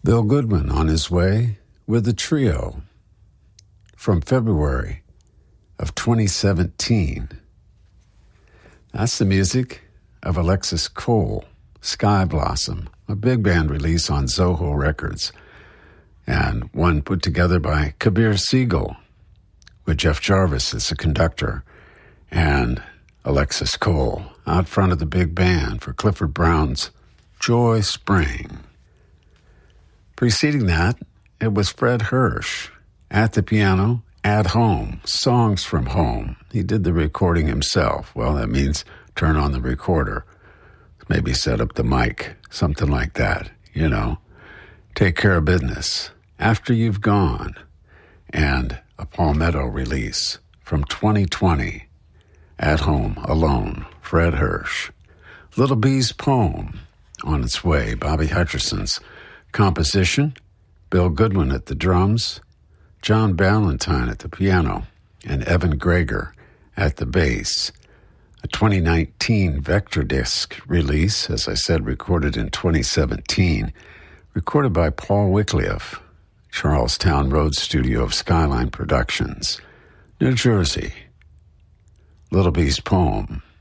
Bill Goodwin on his way with a trio from February of 2017. That's the music of Alexis Cole, Sky Blossom, a big band release on Zoho Records, and one put together by Kabir Siegel, with Jeff Jarvis as the conductor, and Alexis Cole out front of the big band for Clifford Brown's Joy Spring. Preceding that, it was Fred Hirsch at the piano, at home, songs from home. He did the recording himself. Well, that means turn on the recorder, maybe set up the mic, something like that, you know. Take Care of Business, After You've Gone, and a Palmetto release from 2020, At Home, Alone, Fred Hirsch. Little Bee's Poem, On Its Way, Bobby Hutcherson's composition, Bill Goodwin at the drums, John Ballantyne at the piano, and Evan Greger at the bass. A 2019 Vector Disc release, as I said, recorded in 2017, recorded by Paul Wycliffe, Charlestown Road Studio of Skyline Productions, New Jersey. Little Bee's Poem.